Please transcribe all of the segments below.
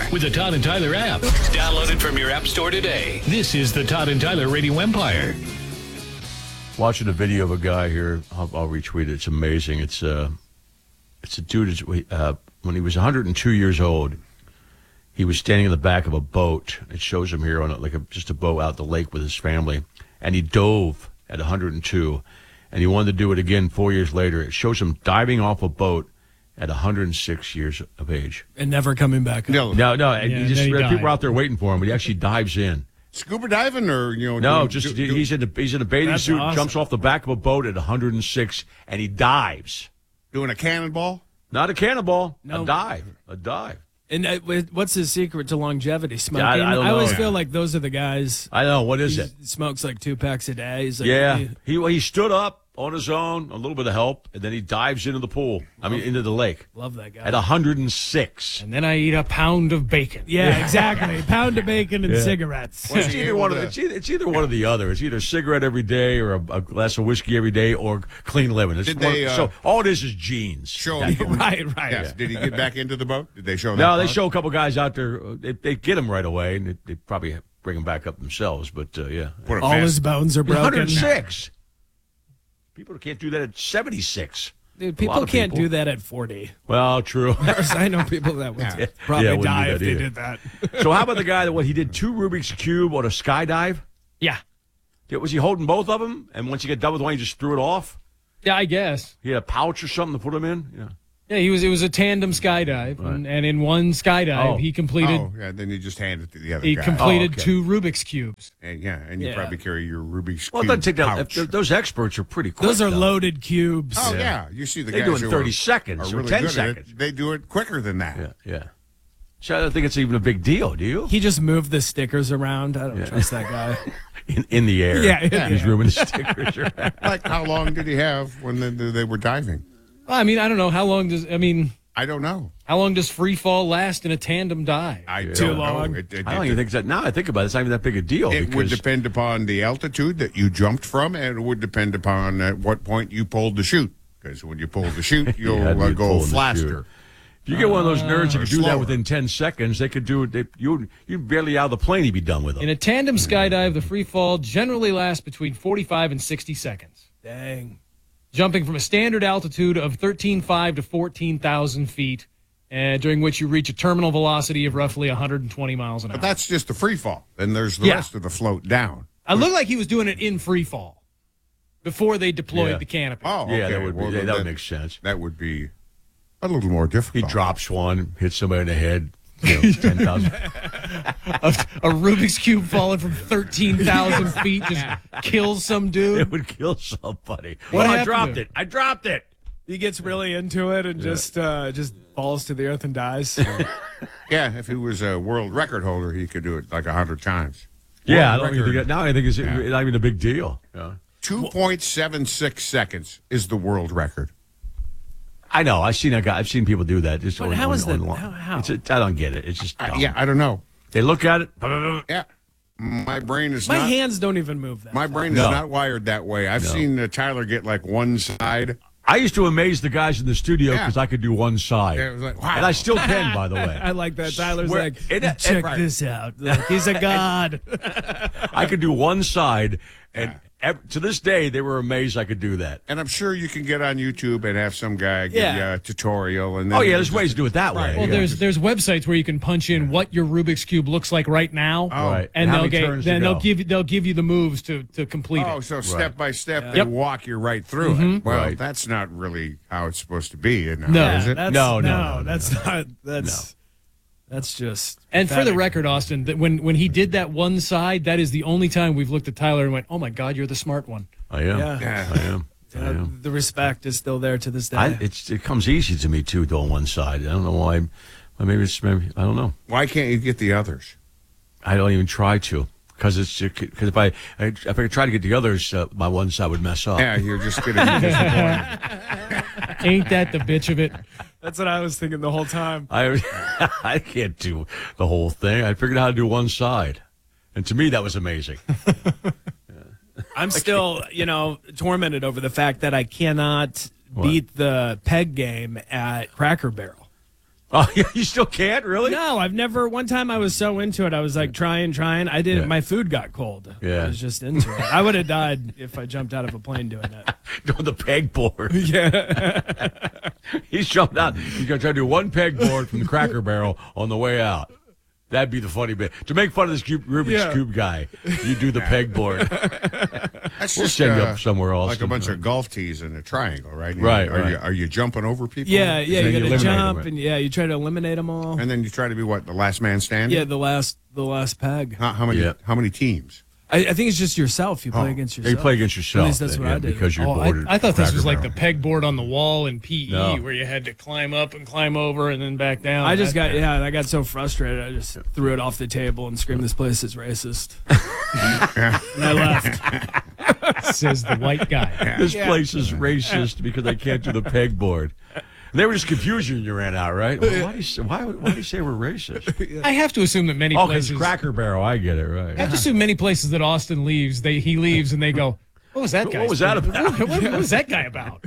with the Todd and Tyler app. Download it from your app store today. This is the Todd and Tyler Radio Empire. Watching a video of a guy here, I'll retweet it. It's amazing. It's a dude. When he was 102 years old, he was standing in the back of a boat. It shows him here on just a boat out the lake with his family, and he dove at 102, and he wanted to do it again 4 years later. It shows him diving off a boat at 106 years of age and never coming back up. No. Yeah, People are out there waiting for him, but he actually dives in. Scuba diving, or No, he's in a bathing suit, awesome. jumps off the back of a boat at 106, and he dives. doing a cannonball. Not a cannonball, No. a dive. And what's his secret to longevity? Smoking? I don't know. always feel like those are the guys. I know, what is it? He smokes like 2 packs a day. He's like, Yeah, he stood up on his own, a little bit of help, and then he dives into the pool. Into the lake. Love that guy. At 106. And then I eat a pound of bacon. Yeah, exactly. A pound of bacon and cigarettes. It's either one of the other. It's either a cigarette every day or a glass of whiskey every day or clean living. So all it is genes. Show him. Right. Yes. Did he get back into the boat? Did they show that? No, they part? show a couple guys out there. They get him right away, and they probably bring him back up themselves. But yeah, All his bones are broken. 106. People can't do that at 76. Dude, people can't do that at 40. Well, true. I know people that would probably wouldn't die do if that they either. did that. So how about the guy he did 2 Rubik's Cube on a skydive? Yeah. Was he holding both of them? And once you get done with one, he just threw it off? Yeah, I guess. He had a pouch or something to put them in? Yeah. Yeah, it was a tandem skydive, and in one skydive he completed. Oh, yeah. Then you just hand it to the other He guy. completed okay. 2 Rubik's cubes. And you probably carry your Rubik's Well, it Cube doesn't take that. pouch. Those experts are pretty quick. Those are though. loaded cubes. Oh yeah, you see the They guys do it in who 30 are- seconds are or really 10 good at it. seconds. They do it quicker than that. Yeah. So I don't think it's even a big deal, do you? He just moved the stickers around. I don't trust that guy. In the air. Yeah. He's moving the stickers around. Like, how long did he have when they were diving? Well, I mean, I don't know how long I don't know. how long does free fall last in a tandem dive? I Too don't long. know. I don't even think that. Now I think about it, it's not even that big a deal. It would because depend upon the altitude that you jumped from, and it would depend upon at what point you pulled the chute. Because when you pull the chute, you'll Yeah, you'd go pull in the faster. chute. If you get one of those nerds that could do slower. that within 10 seconds, they could do it. You'd barely out of the plane, he'd be done with them. In a tandem skydive, the free fall generally lasts between 45 and 60 seconds. Dang. Jumping from a standard altitude of 13,500 to 14,000 feet, during which you reach a terminal velocity of roughly 120 miles an hour. But that's just the free fall. Then there's the Yeah. rest of the float down. I looked like he was doing it in free fall before they deployed Yeah. the canopy. Oh, okay. Yeah, that would be, Well, that then would make sense. That would be a little more He difficult. drops one, hits somebody in the head, 10,000. A Rubik's Cube falling from 13,000 feet just kills some dude. It would kill somebody. What I happened dropped to it. I dropped it. He gets really into it and just falls to the earth and dies. Yeah, if he was a world record holder, he could do it like 100 times. Yeah, I World don't even record. think now I think it's not even a big deal. Yeah. 2.76 seconds is the world record. I know. I've seen people do that. Just But on- how is on- that- on- how? I don't get it. It's just dumb. I don't know. They look at it. Yeah, my brain is My not. hands don't even move that. My brain No. is not wired that way. I've seen Tyler get like one side. I used to amaze the guys in the studio Yeah. because I could do one side, Yeah, it was like, wow. and I still can, by the way. I like that. Tyler's Where- like, it- check right. this out. Like, he's a god. I could do one side, and to this day, they were amazed I could do that. And I'm sure you can get on YouTube and have some guy give you a tutorial. And then Oh yeah, there's ways to do it that way. Well, yeah. there's websites where you can punch in what your Rubik's Cube looks like right now, Right. and How they'll many turns to they'll go. give you the moves to complete Oh, it. so step by step, they Yep. walk you right through it. Well, Right. that's not really how it's supposed to be, is it? That's, No, that's not. That's just. And for the pathetic. record, Austin, that when he did that one side, that is the only time we've looked at Tyler and went, "Oh my God, you're the smart one." I am. Yeah. I am. I am. The respect is still there to this day. It comes easy to me too, on one side. I don't know why. I don't know. Why can't you get the others? I don't even try to because if I try to get the others, my one side would mess up. Yeah, you're just going to be disappointed. Ain't that the bitch of it? That's what I was thinking the whole time. I can't do the whole thing. I figured out how to do one side, and to me that was amazing. I'm still, tormented over the fact that I cannot beat the peg game at Cracker Barrel. Oh, yeah, you still can't, really? No, I've never. One time I was so into it, I was like trying. I didn't. Yeah. My food got cold. Yeah. I was just into it. I would have died if I jumped out of a plane doing it. Doing the pegboard. Yeah. He's jumped out. He's going to try to do one pegboard from the Cracker Barrel on the way out. That'd be the funny bit. To make fun of this Rubik's Cube guy, you do the pegboard. That's We'll just send you up somewhere else. like a bunch of golf tees in a triangle, right? Right, Are right. You, are you jumping over people? Yeah. then You you got to eliminate jump, them, right? and you try to eliminate them all. And then you try to be what, the last man standing? Yeah, the last peg. How many? Yeah. How many teams? I think it's just yourself. You play against You yourself. play against yourself. At least that's what I did. Because you're bored. I thought this was like the Cracker pegboard on the wall in PE No. where you had to climb up and climb over and then back down. I got so frustrated. I just threw it off the table and screamed, "This place is racist." And I left. says the white guy. This place is racist because I can't do the pegboard. They were just confused when you ran out, right? Well, why do you say we're racist? I have to assume that many Oh, because places. Cracker Barrel. I get it, right. I have to assume many places that Austin leaves, he leaves and they go, "What was that guy? What was that about?" What was that guy about?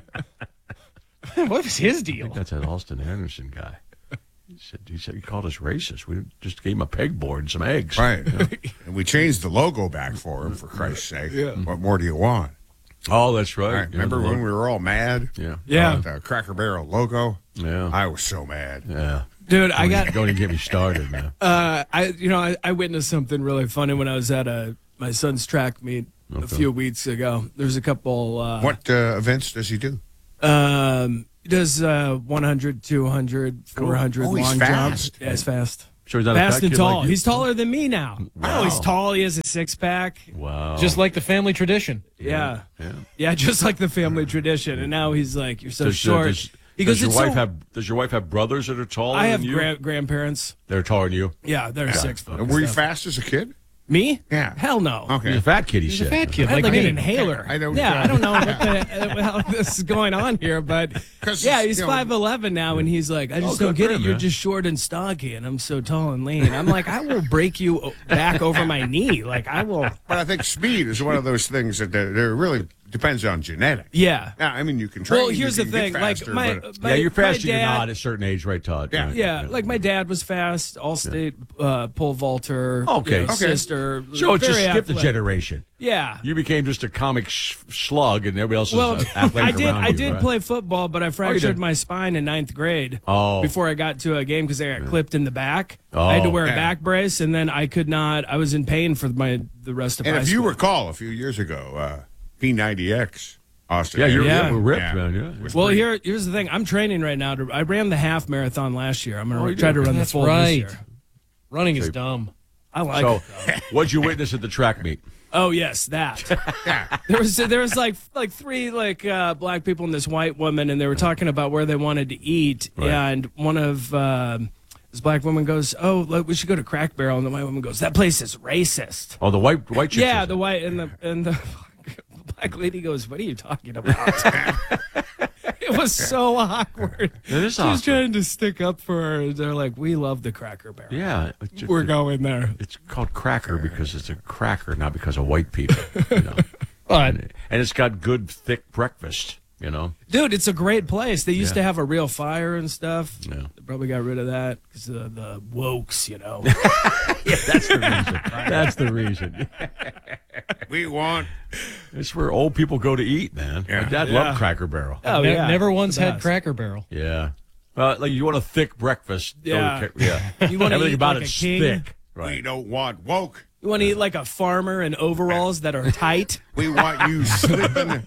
What was his deal? That's that Austin Anderson guy. He said he called us racist. We just gave him a pegboard and some eggs. Right. And we changed the logo back for him, for Christ's sake. Yeah. What more do you want? Oh, that's right. Right. Remember when we were all mad? Yeah. Yeah. About the Cracker Barrel logo? Yeah. I was so mad. Yeah. Dude, Don't even get me started, man. I witnessed something really funny when I was at my son's track meet a few weeks ago. There's a couple. What events does he do? He does 100, 200, 400 Oh, he's long fast. jump. Yeah, he's fast. So he's not a Fast fat and kid tall. like you? He's taller than me now. Wow. Oh, he's tall. He has a six-pack. Wow. Just like the family tradition. Yeah. Yeah. Yeah, just like the family tradition. And now he's like, "You're so Does, short." does your "It's wife so-" have? Does your wife have brothers that are taller I than have you? grandparents. They're taller than you. Yeah, they're 6 foot. Were you fast as a kid? Me? Yeah. Hell no. Okay. He's a fat kid. He He's said. a fat kid. I had Like like an me. inhaler. I don't- I don't know what the hell this is going on here, but 'Cause, yeah, he's you know- 5'11" now, and he's like, "I just good don't get for it. him, You're man. just short and stocky, and I'm so tall and lean." I'm like, "I will break you back over my knee. Like I will." But I think speed is one of those things that there really depends on genetics. Yeah. Yeah, I mean, you can train. Well, here's you the can thing. get Like faster, my, but- my Yeah, you're faster my than dad, not at a certain age, right, Todd? Yeah. Right. Yeah, like my dad was fast, all-state pole vaulter. Okay. Okay. Sister. So it's just very skip the athletic. generation. Yeah. You became just a comic slug, and everybody else Well, is athletic around I you, did right? play football, but I did? fractured my spine in 9th grade. Oh. Before I got to a game because I got clipped in the back. I had to Oh. wear a Yeah. back brace, and then I could not. I was in pain for the rest of And high if you school. recall, a few years ago, P90X, Austin. Yeah, you're Yeah. ripped, Yeah. man. Yeah. Was Well, pretty- here's the thing. I'm training right now. I ran the half marathon last year. I'm Oh, going you to try did? to run That's the full right. this year. Running is dumb. I like So, it. what'd you witness at the track meet? Oh yes, that. Yeah. There was like three black people and this white woman, and they were talking about where they wanted to eat. Right. And one of this black woman goes, "Oh, look, we should go to Crack Barrel," and the white woman goes, "That place is racist." Oh, the white chick. Yeah, says the it. white and the black lady goes, "What are you talking about?" It was so awkward. It is She was awkward. trying to stick up for her. They're like, "We love the Cracker Barrel. Yeah, We're going there." It's called cracker because it's a cracker, not because of white people. You know, But and it's got good thick breakfast. You know, Dude, it's a great place. They used Yeah. to have a real fire and stuff. Yeah. They probably got rid of that because of the wokes, you know. that's the reason. That's the reason. We want. It's where old people go to eat, man. Yeah. My dad loved Cracker Barrel. Oh, yeah. never once The had best. Cracker Barrel. Yeah. Like you want a thick breakfast. go to Yeah. yeah. You want to Everything eat about like a it's king? thick. We Right. don't want woke. You want to eat like a farmer in overalls that are tight. We want you sleeping.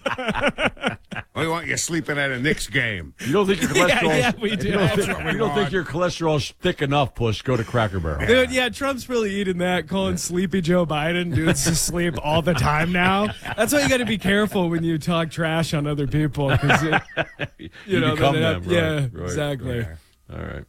We want you sleeping at a Knicks game. You don't think your cholesterol? yeah, we do. You don't, That's think, what we you don't think want. your cholesterol's thick enough, puss? Go to Cracker Barrel. Dude, yeah, Trump's really eating that, calling sleepy Joe Biden. Dude's asleep all the time now. That's why you got to be careful when you talk trash on other people. Because You know, become then it- them. Right, yeah, right, exactly. right. All right.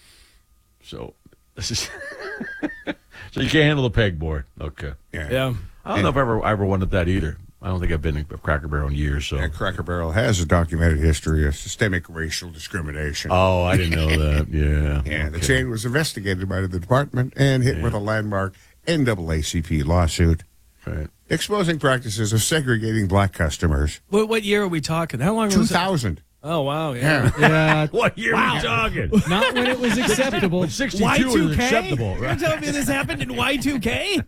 So this is. So you can't handle the pegboard. Okay. Yeah. I don't know if I ever wanted that either. I don't think I've been to Cracker Barrel in years. So. And Cracker Barrel has a documented history of systemic racial discrimination. Oh, I didn't know that. Yeah. Yeah, the Okay. chain was investigated by the department and hit with a landmark NAACP lawsuit Right. exposing practices of segregating black customers. What year are we talking? How long was it? 2000. Oh, wow. Yeah. Yeah, What year are we talking? not when it was acceptable. 62 is Y2K? acceptable, You're right? telling me this happened in Y2K?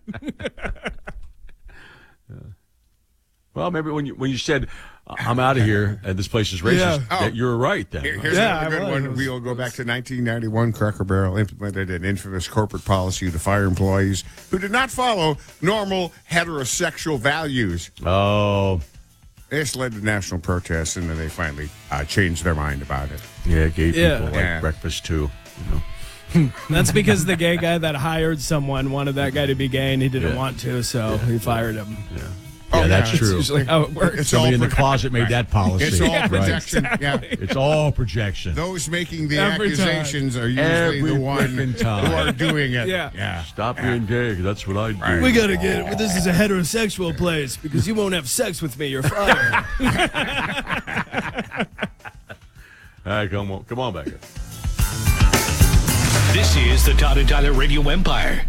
Well, maybe when you said, I'm out of here and this place is racist, Yeah. that you're right then. Here's Yeah, another I good was. one. We'll go back to 1991. Cracker Barrel implemented an infamous corporate policy to fire employees who did not follow normal heterosexual values. Oh, This led to national protests, and then they finally changed their mind about it. yeah, gay people Yeah. like Yeah. breakfast too. That's because the gay guy that hired someone wanted that guy to be gay and he didn't Yeah. want to, so he fired him. Yeah, that's yeah. true. Usually how it works. It's all Somebody in the pro- closet made that policy. It's all right. projection. Yeah. It's all projection. Those making the Every time. accusations are usually Every the one frickin' who time. are doing it. Yeah. Stop being gay. That's what I do. We gotta get it. This is a heterosexual place because you won't have sex with me. You're fired. All right, come on back here. This is the Todd and Tyler Radio Empire.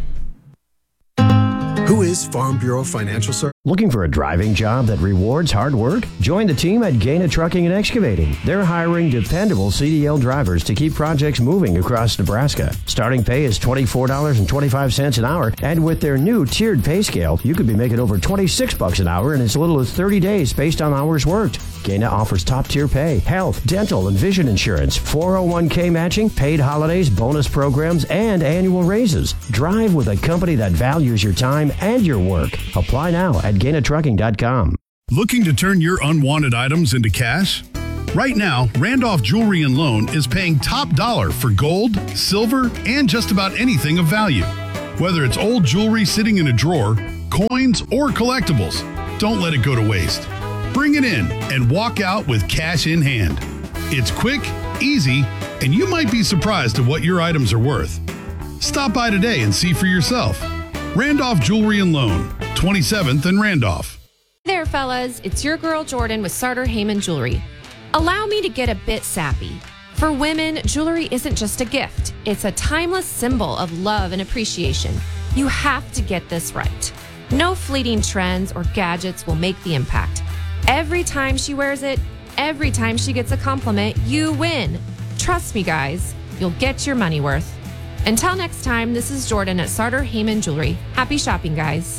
Who is Farm Bureau Financial Services? Looking for a driving job that rewards hard work? Join the team at Gaina Trucking and Excavating. They're hiring dependable CDL drivers to keep projects moving across Nebraska. Starting pay is $24.25 an hour, and with their new tiered pay scale, you could be making over $26 an hour in as little as 30 days based on hours worked. Gaina offers top-tier pay, health, dental, and vision insurance, 401k matching, paid holidays, bonus programs, and annual raises. Drive with a company that values your time and your work. Apply now at GainaTrucking.com. Looking to turn your unwanted items into cash? Right now, Randolph Jewelry and Loan is paying top dollar for gold, silver, and just about anything of value. Whether it's old jewelry sitting in a drawer, coins, or collectibles, don't let it go to waste. Bring it in and walk out with cash in hand. It's quick, easy, and you might be surprised at what your items are worth. Stop by today and see for yourself. Randolph Jewelry and Loan, 27th and Randolph. Hey there, fellas. It's your girl Jordan with Sartor Heyman Jewelry. Allow me to get a bit sappy. For women, jewelry isn't just a gift. It's a timeless symbol of love and appreciation. You have to get this right. No fleeting trends or gadgets will make the impact. Every time she wears it, every time she gets a compliment, you win. Trust me, guys. You'll get your money worth. Until next time, this is Jordan at Sartor Heyman Jewelry. Happy shopping, guys.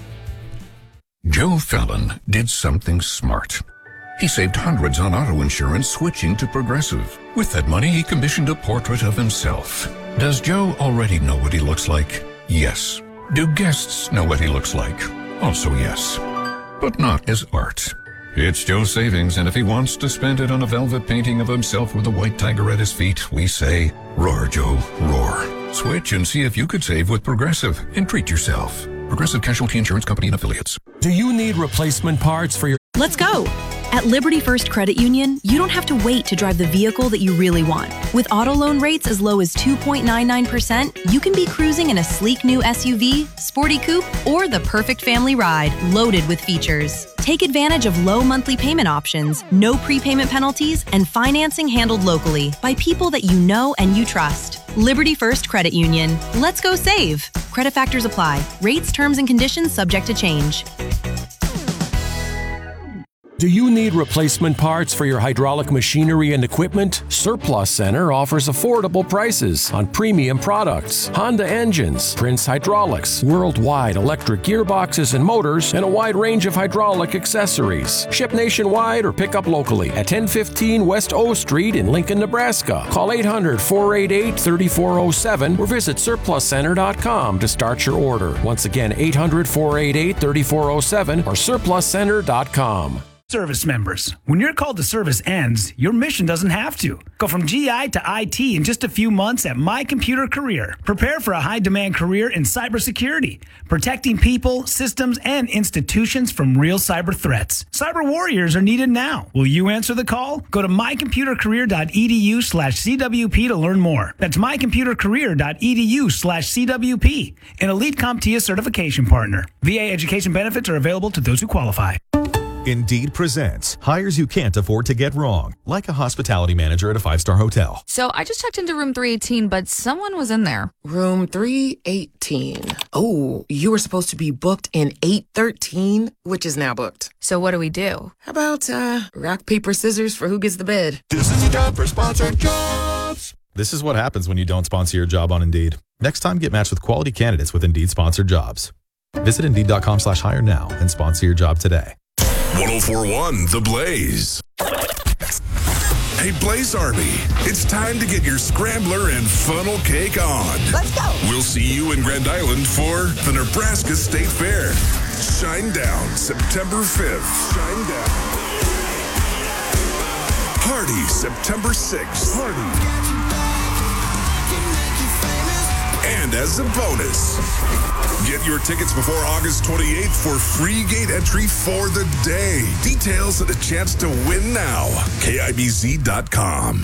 Joe Fallon did something smart. He saved hundreds on auto insurance switching to Progressive. With that money, he commissioned a portrait of himself. Does Joe already know what he looks like? Yes. Do guests know what he looks like? Also yes. But not as art. It's Joe's savings, and if he wants to spend it on a velvet painting of himself with a white tiger at his feet, we say, roar, Joe, roar. Switch and see if you could save with Progressive and treat yourself. Progressive Casualty Insurance Company and Affiliates. Do you need replacement parts for your... Let's go! At Liberty First Credit Union, you don't have to wait to drive the vehicle that you really want. With auto loan rates as low as 2.99%, you can be cruising in a sleek new SUV, sporty coupe, or the perfect family ride loaded with features. Take advantage of low monthly payment options, no prepayment penalties, and financing handled locally by people that you know and you trust. Liberty First Credit Union. Let's go save. Credit factors apply. Rates, terms, and conditions subject to change. Do you need replacement parts for your hydraulic machinery and equipment? Surplus Center offers affordable prices on premium products, Honda engines, Prince Hydraulics, worldwide electric gearboxes and motors, and a wide range of hydraulic accessories. Ship nationwide or pick up locally at 1015 West O Street in Lincoln, Nebraska. Call 800-488-3407 or visit surpluscenter.com to start your order. Once again, 800-488-3407 or surpluscenter.com. Service members, when your call to service ends, your mission doesn't have to. Go from GI to IT in just a few months at My Computer Career. Prepare for a high-demand career in cybersecurity, protecting people, systems, and institutions from real cyber threats. Cyber warriors are needed now. Will you answer the call? Go to mycomputercareer.edu/CWP to learn more. That's mycomputercareer.edu/CWP, an Elite CompTIA certification partner. VA education benefits are available to those who qualify. Indeed presents hires you can't afford to get wrong, like a hospitality manager at a 5-star hotel. So I just checked into room 318, but someone was in there. Room 318. Oh, you were supposed to be booked in 813, which is now booked. So what do we do? How about rock, paper, scissors for who gets the bed? This is a job for Sponsored Jobs. This is what happens when you don't sponsor your job on Indeed. Next time, get matched with quality candidates with Indeed sponsored jobs. Visit Indeed.com/hire now and sponsor your job today. 104.1 The Blaze. Hey, Blaze Army, it's time to get your scrambler and funnel cake on. Let's go. We'll see you in Grand Island for the Nebraska State Fair. Shine Down, September 5th. Shine Down. Party, September 6th. Party. And as a bonus, get your tickets before August 28th for free gate entry for the day. Details and a chance to win now. KIBZ.com.